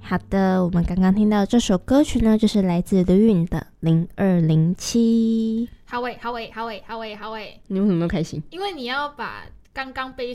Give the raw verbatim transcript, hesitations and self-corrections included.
好的，我们刚刚听到这首歌曲呢，就是来自刘韵的零二零七。 好诶好诶好诶好诶好诶， 你为什么那么开心？ 因为你要把刚刚悲